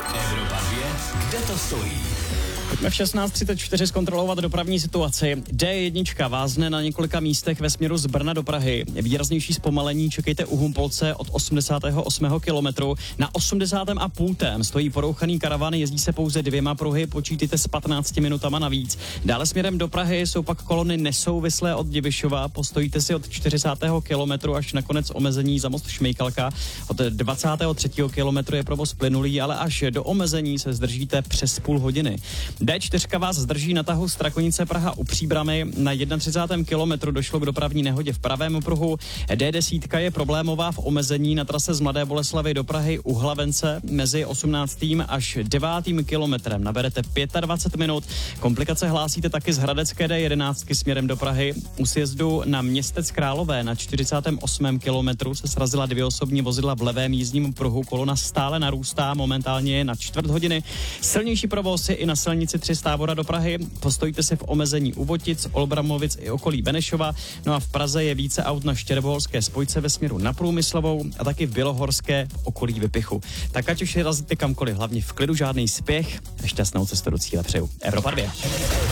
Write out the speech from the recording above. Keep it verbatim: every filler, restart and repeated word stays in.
Evropa dvě, kde to stojí? Pojďme v šestnáct třicet čtyři zkontrolovat dopravní situaci. D jedna vázne na několika místech ve směru z Brna do Prahy. Výraznější zpomalení čekejte u Humpolce od osmdesátého osmého kilometru. Na osmdesátém a půltém stojí porouchaný karavan, jezdí se pouze dvěma pruhy, počítejte s patnácti minutama navíc. Dále směrem do Prahy jsou pak kolony nesouvislé od Divišova, postojíte si od čtyřicátého kilometru až na konec omezení za most Šmejkalka. Od dvacátého třetího kilometru je provoz plynulý, ale až do omezení se zdržíte přes půl hodiny. D čtyři vás zdrží na tahu Strakonice Praha u Příbramy. Na třicátém prvním kilometru došlo k dopravní nehodě v pravém pruhu. D deset je problémová v omezení na trase z Mladé Boleslavi do Prahy u Hlavence. Mezi osmnáctým až devátým kilometrem naberete dvacet pět minut. Komplikace hlásíte taky z Hradecké D jedenáct směrem do Prahy. U sjezdu na Městec Králové na čtyřicátém osmém kilometru se srazila dvě osobní vozidla v levém jízdním pruhu. Kolona stále narůstá, momentálně je na čtvrt hodiny. Silnější provoz je i na silnici tři z Tábora do Prahy. Postojíte si v omezení u Votic, Olbramovic i okolí Benešova. No a v Praze je více aut na Štěrboholské spojce ve směru na Průmyslovou a taky v Bělohorské v okolí Vypichu. Tak ať už razíte kamkoliv, hlavně v klidu, žádný spěch a šťastnou cestu do cíle přeju. Evropa dvě.